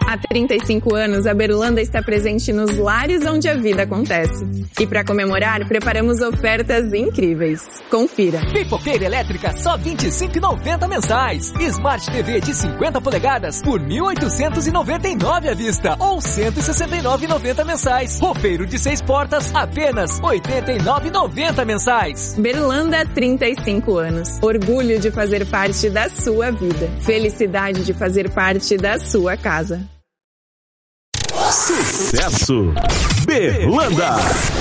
Há 35 anos, a Berlanda está presente nos lares onde a vida acontece. E para comemorar, preparamos ofertas incríveis. Confira. Pipoqueira elétrica só R$ 25,90 mensais. Smart TV de 50 polegadas por R$ 1.899 à vista ou R$ 169,90 mensais. Roupeiro de 6 portas apenas R$ 89,90 mensais. Berlanda, 35 anos. Orgulho de fazer parte da sua vida. Felicidade de fazer parte da sua casa. Sucesso Berlanda.